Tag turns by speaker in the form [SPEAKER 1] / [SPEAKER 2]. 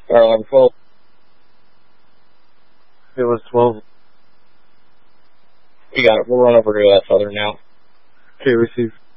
[SPEAKER 1] Fire alarm 12.
[SPEAKER 2] It was 12.
[SPEAKER 1] You got it. We'll run over to Southern now.
[SPEAKER 2] Okay, receive.